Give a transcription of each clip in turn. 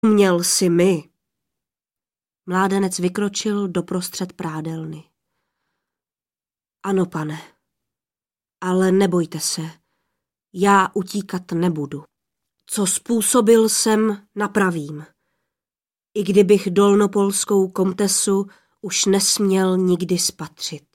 Měl si mi. Mládenec vykročil doprostřed prádelny. Ano, pane, ale nebojte se, já utíkat nebudu. Co způsobil jsem, napravím. I kdybych dolnopolskou komtesu už nesměl nikdy spatřit.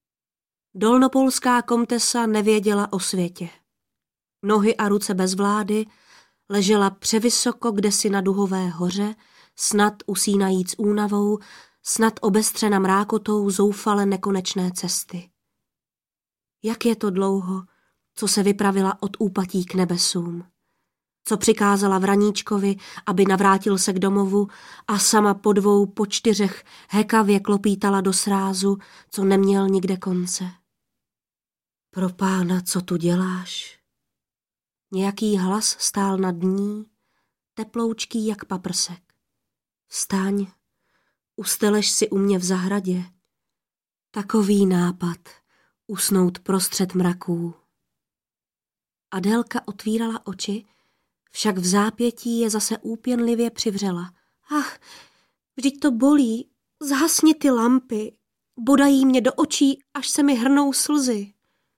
Dolnopolská komtesa nevěděla o světě. Nohy a ruce bez vlády, ležela převysoko kdesi na Duhové hoře, snad usínajíc únavou, snad obestřena mrákotou zoufale nekonečné cesty. Jak je to dlouho, co se vypravila od úpatí k nebesům, co přikázala Vraníčkovi, aby navrátil se k domovu a sama po 4 hekavě klopítala do srázu, co neměl nikde konce. Pro pána, co tu děláš? Nějaký hlas stál nad ní, teploučký jak paprsek. Vstaň, usteleš si u mě v zahradě. Takový nápad, usnout prostřed mraků. Adélka otvírala oči, však v zápětí je zase úpěnlivě přivřela. Ach, vždyť to bolí, zhasni ty lampy, bodají mě do očí, až se mi hrnou slzy.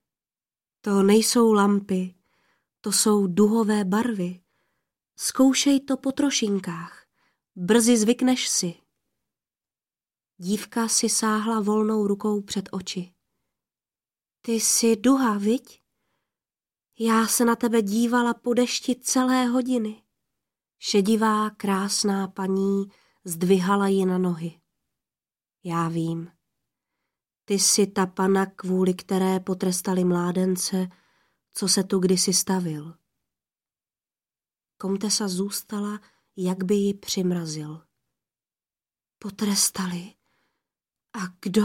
To nejsou lampy, to jsou duhové barvy. Zkoušej to po trošinkách, brzy zvykneš si. Dívka si sáhla volnou rukou před oči. Ty jsi duha, viď? Já se na tebe dívala po dešti celé hodiny. Šedivá, krásná paní zdvihala ji na nohy. Já vím. Ty jsi ta pana, kvůli které potrestali mládence, co se tu kdysi stavil. Komtesa zůstala, jak by ji přimrazil. Potrestali. A kdo?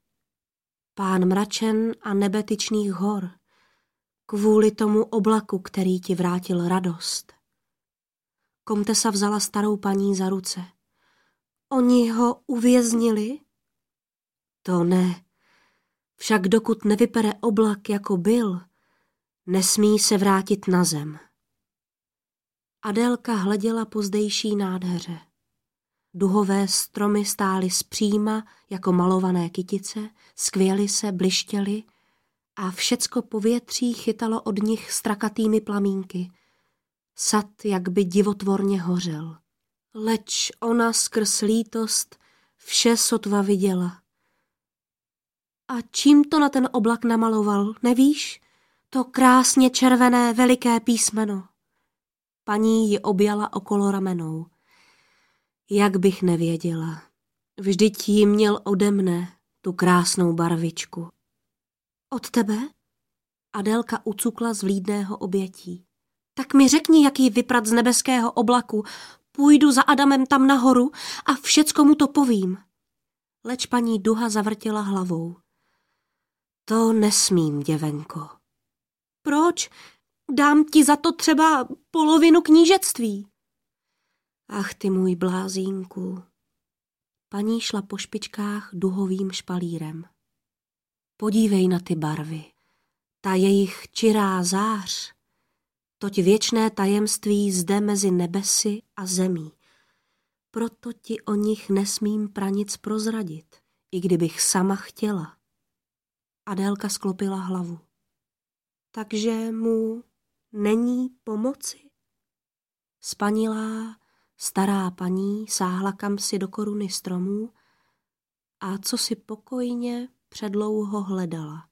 Pán mračen a nebetyčných hor. Kvůli tomu oblaku, který ti vrátil radost. Komtesa vzala starou paní za ruce. Oni ho uvěznili? To ne. Však dokud nevypere oblak, jako byl, nesmí se vrátit na zem. Adélka hleděla po zdejší nádheře. Duhové stromy stály zpříma jako malované kytice, skvěly se, blištěly a všecko povětří chytalo od nich strakatými plamínky. Sad jak by divotvorně hořel. Leč ona skrz lítost vše sotva viděla. A čím to na ten oblak namaloval, nevíš? To krásně červené veliké písmeno. Paní ji objala okolo ramenou. Jak bych nevěděla. Vždyť ji měl ode mne, tu krásnou barvičku. Od tebe? Adélka ucukla z vlídného obětí. Tak mi řekni, jak ji vyprat z nebeského oblaku. Půjdu za Adamem tam nahoru a všecko mu to povím. Leč paní duha zavrtěla hlavou. To nesmím, děvenko. Proč? Dám ti za to třeba polovinu knížectví. Ach ty můj blázínku. Paní šla po špičkách duhovým špalírem. Podívej na ty barvy. Ta jejich čirá zář. Toť věčné tajemství zde mezi nebesy a zemí. Proto ti o nich nesmím pranic prozradit, i kdybych sama chtěla. Adélka sklopila hlavu. Takže mu není pomoci? Spanilá, stará paní sáhla kamsi do koruny stromů a co si pokojně předlouho hledala.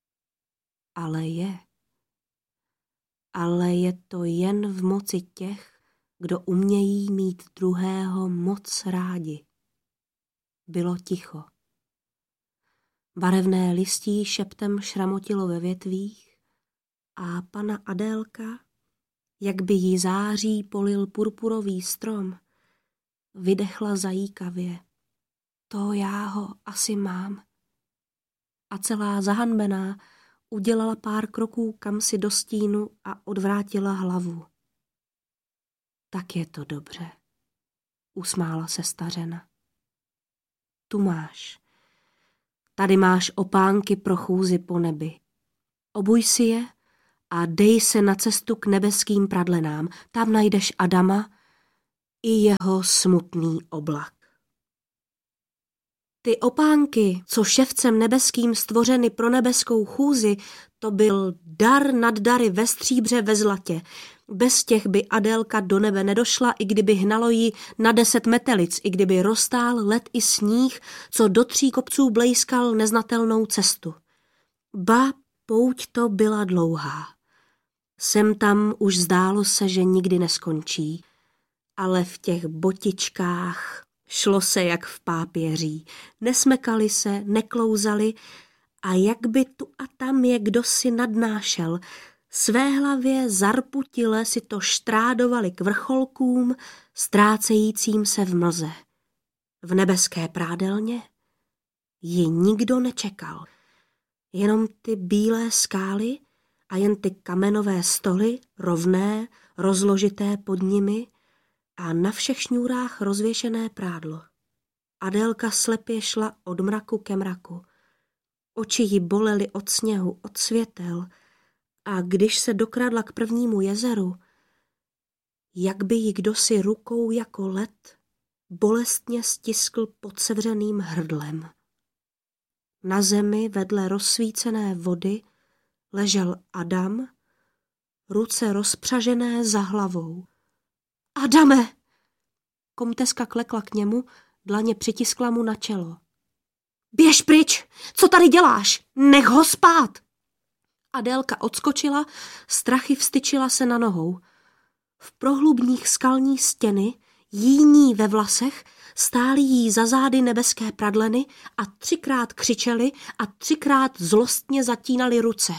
Ale je to jen v moci těch, kdo umějí mít druhého moc rádi. Bylo ticho. Barevné listí šeptem šramotilo ve větvích a pana Adélka, jak by jí září polil purpurový strom, vydechla zajíkavě. To já ho asi mám. A celá zahanbená udělala pár kroků kamsi do stínu a odvrátila hlavu. Tak je to dobře, usmála se stařena. Tu máš. Tady máš opánky pro chůzi po nebi. Obuj si je a dej se na cestu k nebeským pradlenám. Tam najdeš Adama i jeho smutný oblak. Ty opánky, co ševcem nebeským stvořeny pro nebeskou chůzi, to byl dar nad dary ve stříbře, ve zlatě. Bez těch by Adélka do nebe nedošla, i kdyby hnalo jí na 10 metelic, i kdyby roztál led i sníh, co do 3 kopců blejskal neznatelnou cestu. Ba, pouť to byla dlouhá. Sem tam už zdálo se, že nikdy neskončí, ale v těch botičkách šlo se jak v pápěří, nesmekali se, neklouzali a jak by tu a tam je kdosi nadnášel, své hlavě zarputile si to štrádovali k vrcholkům, ztrácejícím se v mlze. V nebeské prádelně ji nikdo nečekal, jenom ty bílé skály a jen ty kamenové stoly, rovné, rozložité pod nimi, a na všech šňůrách rozvěšené prádlo. Adélka slepě šla od mraku ke mraku. Oči jí bolely od sněhu, od světel, a když se dokradla k prvnímu jezeru, jak by ji kdosi rukou jako led bolestně stiskl pod sevřeným hrdlem. Na zemi vedle rozsvícené vody ležel Adam, ruce rozpřažené za hlavou. Adame! Komteska klekla k němu, dlaně přitiskla mu na čelo. Běž pryč! Co tady děláš? Nech ho spát! Adélka odskočila, strachy vstyčila se na nohou. V prohlubních skalní stěny, jíní ve vlasech, stály jí za zády nebeské pradleny a 3krát křičeli a 3krát zlostně zatínali ruce.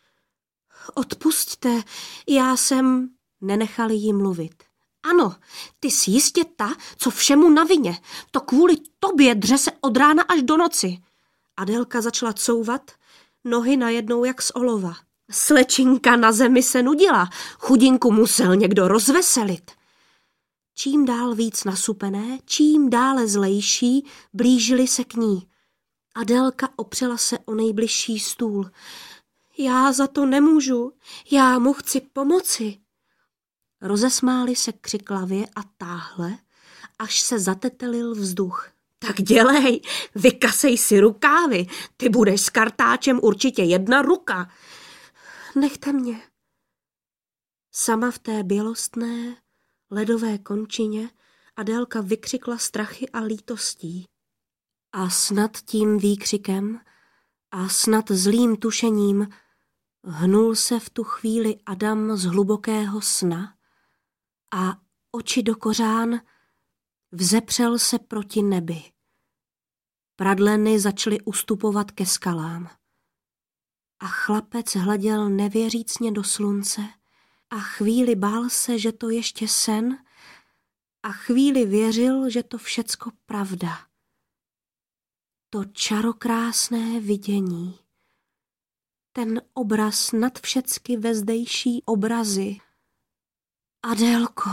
Odpusťte, já jsem... Nenechali jí mluvit. Ano, ty jsi jistě ta, co všemu na vině. To kvůli tobě dře se od rána až do noci. Adélka začala couvat, nohy najednou jak z olova. Slečinka na zemi se nudila, chudinku musel někdo rozveselit. Čím dál víc nasupené, čím dále zlejší, blížili se k ní. Adélka opřela se o nejbližší stůl. Já za to nemůžu, já mu chci pomoci. Rozesmáli se křiklavě a táhle, až se zatetelil vzduch. Tak dělej, vykasej si rukávy, ty budeš s kartáčem určitě 1 ruka. Nechte mě. Sama v té bělostné, ledové končině Adélka vykřikla strachy a lítostí. A snad tím výkřikem a snad zlým tušením hnul se v tu chvíli Adam z hlubokého sna a oči do kořán vzepřel se proti nebi. Pradleny začaly ustupovat ke skalám. A chlapec hleděl nevěřícně do slunce a chvíli bál se, že to ještě sen, a chvíli věřil, že to všecko pravda. To čarokrásné vidění, ten obraz nad všecky vezdejší obrazy. Adélko!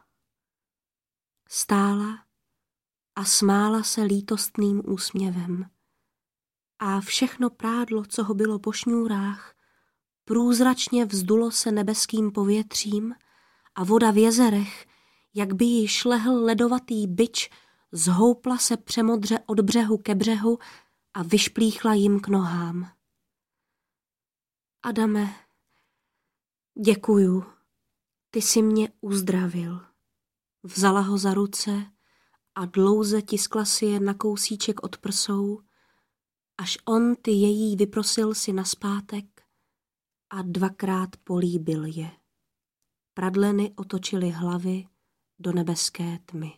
Stála a smála se lítostným úsměvem. A všechno prádlo, co ho bylo po šňůrách, průzračně vzdulo se nebeským povětřím a voda v jezerech, jak by jí šlehl ledovatý bič, zhoupla se přemodře od břehu ke břehu a vyšplíchla jim k nohám. Adame, děkuju, ty jsi mě uzdravil. Vzala ho za ruce a dlouze tiskla si je na kousíček od prsou, až on ty její vyprosil si naspátek a 2krát políbil je. Pradleny otočily hlavy do nebeské tmy.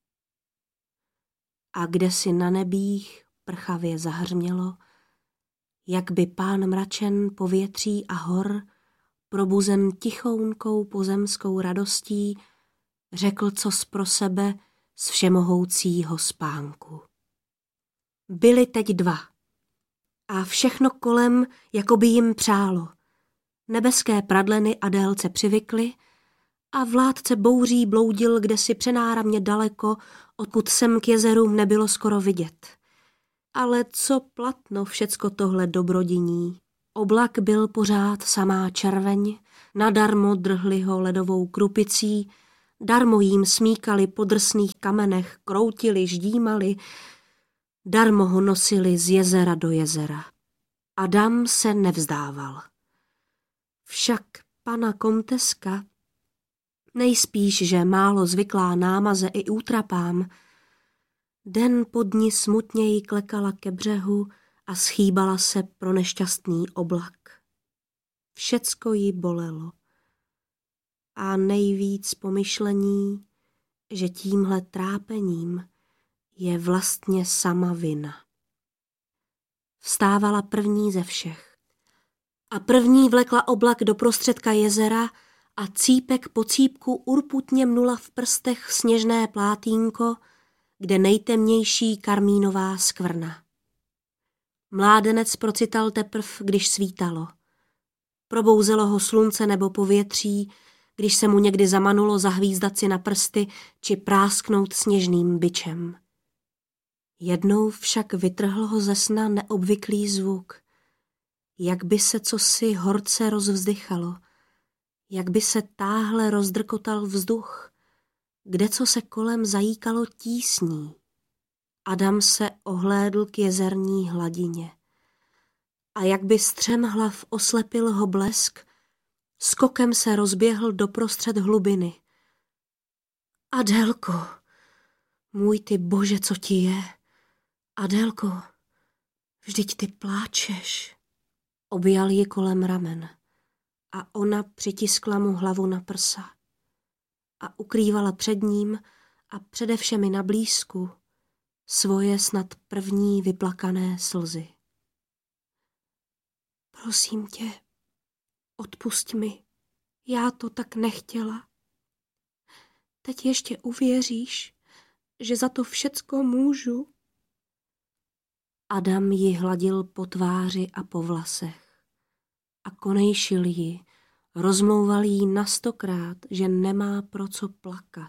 A kdesi na nebích prchavě zahřmělo, jak by pán mračen povětří a hor, probuzen tichounkou pozemskou radostí, řekl cos pro sebe z všemohoucího spánku. Byli teď 2 a všechno kolem, jako by jim přálo. Nebeské pradleny Adélce přivykly a vládce bouří bloudil kdesi přenáramně daleko, odkud sem k jezerům nebylo skoro vidět. Ale co platno všecko tohle dobrodiní? Oblak byl pořád samá červeň, nadarmo drhli ho ledovou krupicí, darmo jím smíkali po drsných kamenech, kroutili, ždímali, darmo ho nosili z jezera do jezera. Adam se nevzdával. Však pana komteska, nejspíš, že málo zvyklá námaze i útrapám, den po dni smutněji klekala ke břehu a schýbala se pro nešťastný oblak. Všecko jí bolelo. A nejvíc pomyšlení, že tímhle trápením je vlastně sama vina. Vstávala první ze všech. A první vlekla oblak do prostředka jezera a cípek po cípku urputně mnula v prstech sněžné plátínko, kde nejtemnější karmínová skvrna. Mládenec procital teprv, když svítalo. Probouzelo ho slunce nebo povětří, když se mu někdy zamanulo zahvízdat si na prsty či prásknout sněžným bičem. Jednou však vytrhl ho ze sna neobvyklý zvuk, jak by se cosi horce rozvzdychalo, jak by se táhle rozdrkotal vzduch, kdeco se kolem zajíkalo tísní. Adam se ohlédl k jezerní hladině. A jak by střemhlav oslepil ho blesk, skokem se rozběhl doprostřed hlubiny. Adélko, můj ty bože, co ti je? Adélko, vždyť ty pláčeš. Objal ji kolem ramen a ona přitiskla mu hlavu na prsa a ukrývala před ním a především na blízku svoje snad první vyplakané slzy. Prosím tě, odpusť mi, já to tak nechtěla. Teď ještě uvěříš, že za to všecko můžu? Adam ji hladil po tváři a po vlasech a konejšil ji, rozmlouval jí na 100krát, že nemá pro co plakat.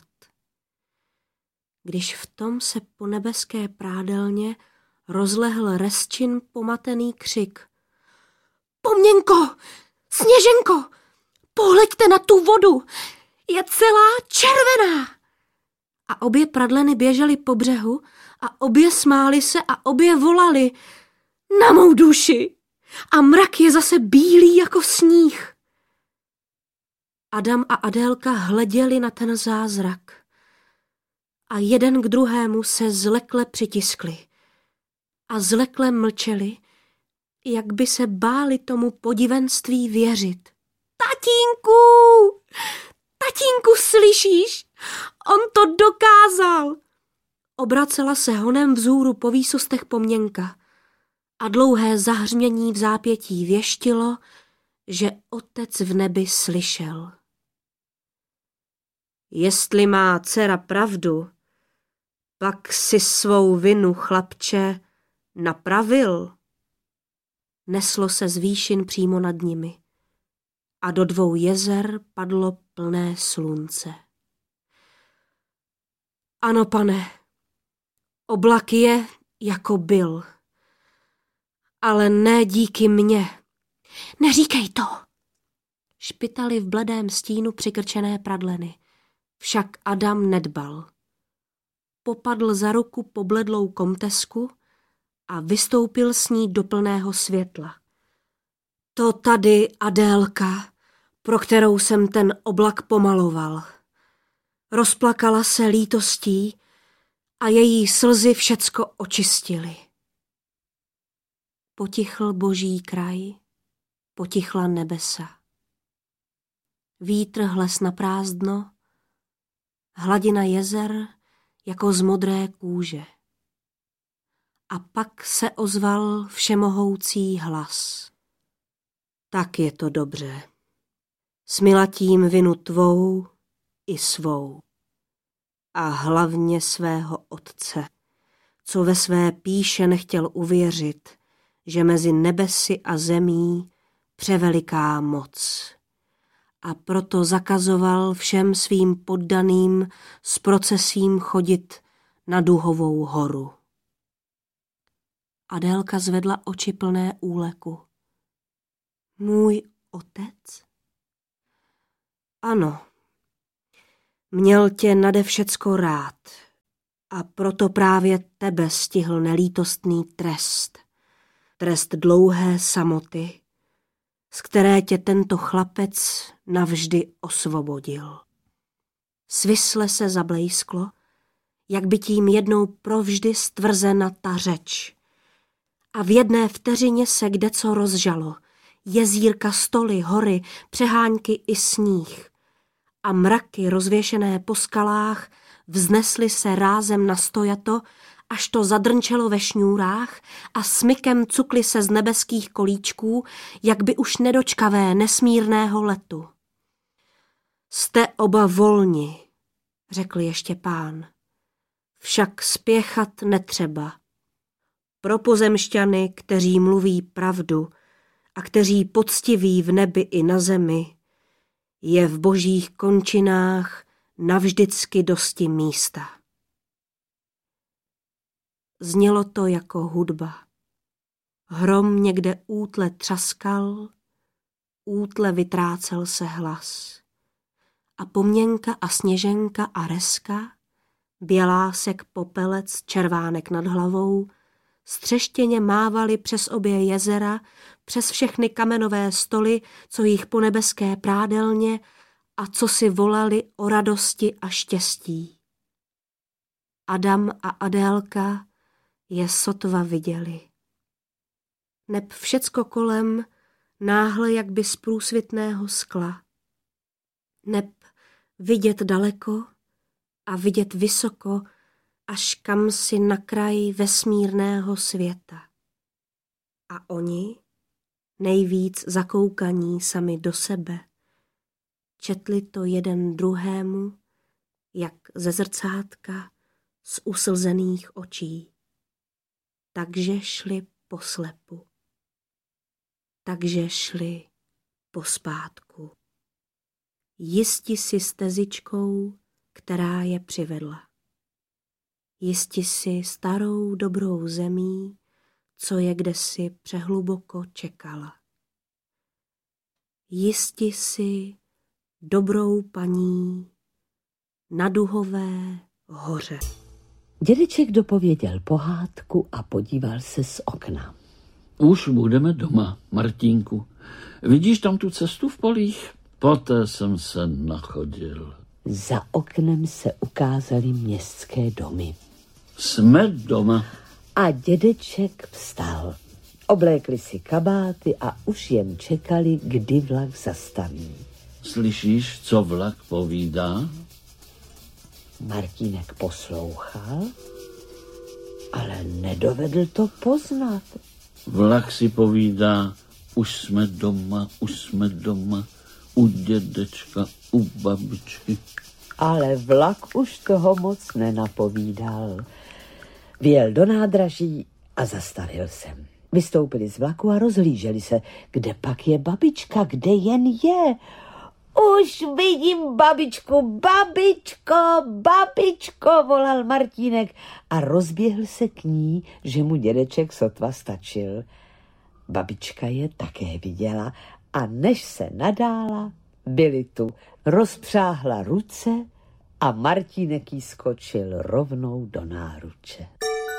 Když v tom se po nebeské prádelně rozlehl rezčin pomatený křik. Pomněnko, Sněženko, pohleďte na tu vodu, je celá červená. A obě pradleny běžely po břehu a obě smály se a obě volali na mou duši a mrak je zase bílý jako sníh. Adam a Adélka hleděli na ten zázrak a jeden k druhému se zlekle přitiskli a zlekle mlčeli, jak by se báli tomu podivenství věřit. Tatínku, slyšíš? On to dokázal! Obracela se honem vzůru po výsostech pomněnka a dlouhé zahřmění v zápětí věštilo, že otec v nebi slyšel. Jestli má dcera pravdu, pak si svou vinu, chlapče, napravil. Neslo se z výšin přímo nad nimi a do 2 jezer padlo plné slunce. Ano, pane, oblak je, jako byl, ale ne díky mně. Neříkej to! Špitaly v bledém stínu přikrčené pradleny, však Adam nedbal. Popadl za ruku pobledlou komtesku a vystoupil s ní do plného světla. To tady Adélka, pro kterou jsem ten oblak pomaloval. Rozplakala se lítostí a její slzy všecko očistily. Potichl boží kraj, potichla nebesa. Vítr hles na prázdno, hladina jezer jako z modré kůže. A pak se ozval všemohoucí hlas. Tak je to dobře. Smilatím vinu tvou i svou. A hlavně svého otce, co ve své píše nechtěl uvěřit, že mezi nebesy a zemí převeliká moc. A proto zakazoval všem svým poddaným s procesím chodit na Duhovou horu. Adélka zvedla oči plné úleku. Můj otec? Ano. Měl tě nade všecko rád a proto právě tebe stihl nelítostný trest. Trest dlouhé samoty, z které tě tento chlapec navždy osvobodil. Svisle se zablejsklo, jak by tím jednou provždy stvrzena ta řeč. A v jedné vteřině se kdeco rozžalo, jezírka, stoly, hory, přehánky i sníh. A mraky rozvěšené po skalách vznesly se rázem na stojato, až to zadrnčelo ve šňůrách a smykem cukly se z nebeských kolíčků, jak by už nedočkavé nesmírného letu. Jste oba volni, řekl ještě Pán, však spěchat netřeba. Pro pozemšťany, kteří mluví pravdu a kteří poctiví v nebi i na zemi, je v božích končinách navždycky dosti místa. Znělo to jako hudba. Hrom někde útle třaskal, útle vytrácel se hlas. A Poměnka a Sněženka a Reska, Bělásek, Popelec, Červánek nad hlavou, střeštěně mávali přes obě jezera, přes všechny kamenové stoly, co jich po nebeské prádelně a co si volali o radosti a štěstí. Adam a Adélka je sotva viděli. Neb všecko kolem náhle jakby z průsvitného skla. Neb vidět daleko a vidět vysoko, až kam si na kraji vesmírného světa. A oni, nejvíc zakoukaní sami do sebe, četli to jeden druhému, jak ze zrcátka z uslzených očí. Takže šli poslepu. Takže šli pospátku. Jisti si stezičkou, která je přivedla. Jisti si starou dobrou zemí, co je kdesi přehluboko čekala. Jisti si dobrou paní na Duhové hoře. Dědeček dopověděl pohádku a podíval se z okna. Už budeme doma, Martínku. Vidíš tam tu cestu v polích? Poté jsem se nachodil. Za oknem se ukázaly městské domy. Jsme doma. A dědeček vstal. Oblékli si kabáty a už jen čekali, kdy vlak zastaví. Slyšíš, co vlak povídá? Martínek poslouchal, ale nedovedl to poznat. Vlak si povídá, už jsme doma, u dědečka, u babičky. Ale vlak už toho moc nenapovídal. Vyjel do nádraží a zastavil se. Vystoupili z vlaku a rozhlíželi se, kde pak je babička, kde jen je. Už vidím babičku, babičko, volal Martínek a rozběhl se k ní, že mu dědeček sotva stačil. Babička je také viděla a než se nadála, byli tu. Rozpřáhla ruce a Martínek jí skočil rovnou do náruče.